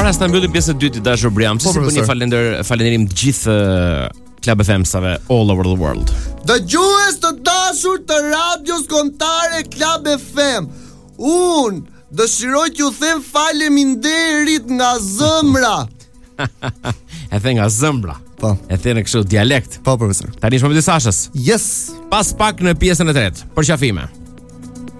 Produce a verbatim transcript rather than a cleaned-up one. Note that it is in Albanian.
Para se ta mbyllim pjesën e dytë të Dashur Briam, si bëni falender falënderim të gjithë Club F M-save all over the world. Dëgjues të dashur të radios kombëtare Club F M. Un dëshiroj t'ju them faleminderit nga zëmra. E the nga zëmbra. Po. E the në kështu dialekt. Po, profesor. Tani është momenti i Sashës. Yes. Pas pak në pjesën e tretë, për qafime.